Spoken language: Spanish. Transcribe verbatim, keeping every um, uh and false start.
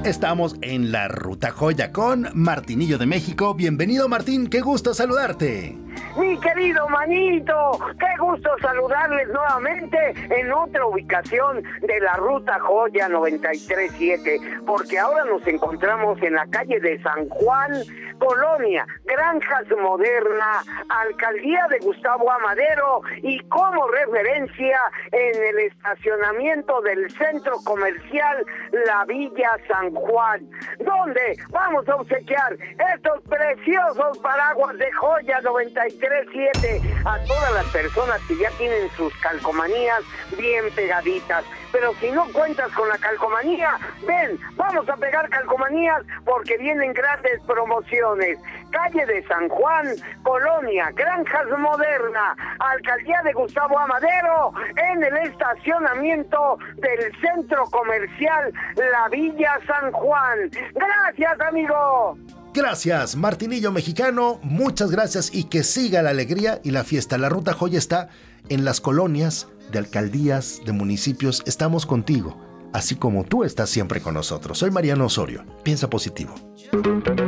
Estamos en la Ruta Joya con Martinillo de México. Bienvenido, Martín, qué gusto saludarte. Mi querido manito, qué gusto saludarles nuevamente en otra ubicación de la Ruta Joya noventa y tres siete, porque ahora nos encontramos en la calle de San Juan, Colonia, Granjas Moderna, Alcaldía de Gustavo Amadero, y como referencia en el estacionamiento del Centro Comercial La Villa San Juan, donde vamos a obsequiar estos preciosos paraguas de Joya noventa y tres siete a todas las personas que ya tienen sus calcomanías bien pegaditas. Pero si no cuentas con la calcomanía, ven, vamos a pegar calcomanías porque vienen grandes promociones. Calle de San Juan, Colonia, Granjas Moderna, Alcaldía de Gustavo Amadero, en el estacionamiento del Centro Comercial La Villa San Juan. Gracias, amigo. Gracias, Martinillo mexicano, muchas gracias y que siga la alegría y la fiesta. La Ruta Joya está en las colonias de alcaldías, de municipios. Estamos contigo, así como tú estás siempre con nosotros. Soy Mariano Osorio. Piensa positivo.